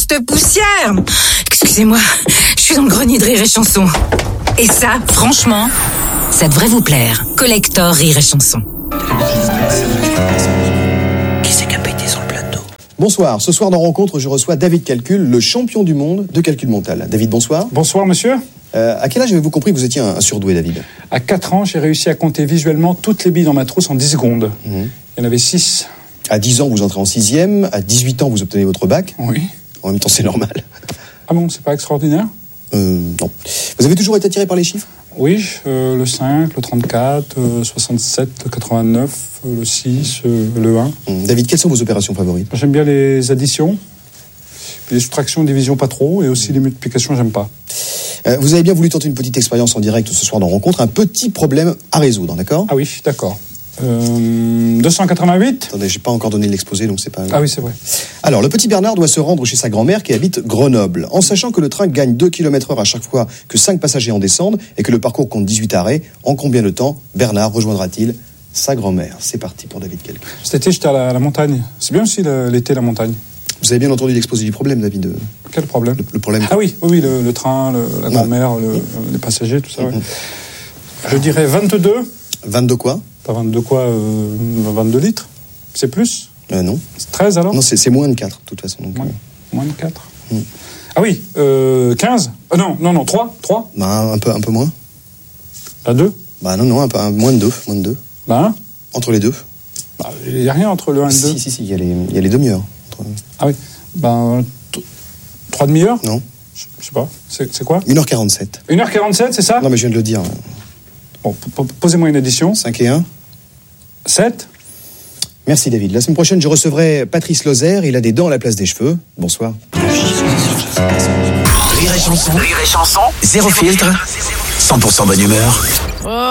cette poussière. Excusez-moi, je suis dans le grenier de Rire et Chanson. Et ça, franchement, ça devrait vous plaire. Collector Rire et Chanson. Qui c'est qui a pété sur le plateau? Bonsoir, ce soir dans Rencontre, je reçois David Calcul, le champion du monde de calcul mental. David, bonsoir. Bonsoir monsieur. À quel âge avez-vous compris que vous étiez un surdoué, David? À 4 ans, j'ai réussi à compter visuellement toutes les billes dans ma trousse en 10 secondes. Il y en avait 6. À 10 ans, vous entrez en 6e. À 18 ans, vous obtenez votre bac. Oui. En même temps, c'est normal. Ah bon, c'est pas extraordinaire? Non. Vous avez toujours été attiré par les chiffres? Oui, le 5, le 34, 67, le 89, le 6, le 1. David, quelles sont vos opérations favorites? J'aime bien les additions, les soustractions, divisions pas trop, et aussi les multiplications, j'aime pas. Vous avez bien voulu tenter une petite expérience en direct ce soir dans Rencontre, un petit problème à résoudre, d'accord? Ah oui, d'accord. 288. Attendez, j'ai pas encore donné l'exposé, donc c'est pas... Ah oui, c'est vrai. Alors, le petit Bernard doit se rendre chez sa grand-mère qui habite Grenoble, en sachant que le train gagne 2 km/h à chaque fois que 5 passagers en descendent et que le parcours compte 18 arrêts. En combien de temps Bernard rejoindra-t-il sa grand-mère? C'est parti pour David Calcul. Cet été, j'étais à la montagne. C'est bien aussi l'été, la montagne. Vous avez bien entendu l'exposé du problème, David? Quel problème? Le problème. Ah oui, le train, la grand-mère, les passagers, tout ça, ouais. Je dirais 22. 22 quoi? Pas 22 quoi 22 litres? C'est plus? Non. C'est 13 alors? Non, c'est moins de 4, de toute façon. Donc, moins de 4. Ah oui, 15? Non, 3? Bah, un peu moins. Bah 2? Bah non, moins de 2. Bah 1? Entre les deux. Bah, il n'y a rien entre le 1 et le 2. Si, il y a les demi-heures. Ah oui, ben 3 demi-heures? Non. Je sais pas, c'est quoi? 1h47. 1h47, c'est ça? Non, mais je viens de le dire. Bon, posez-moi une addition. 5 et 1. 7. Merci David. La semaine prochaine, je recevrai Patrice Lozère. Il a des dents à la place des cheveux. Bonsoir. Rire et Chanson. Zéro filtre. 100% bonne humeur.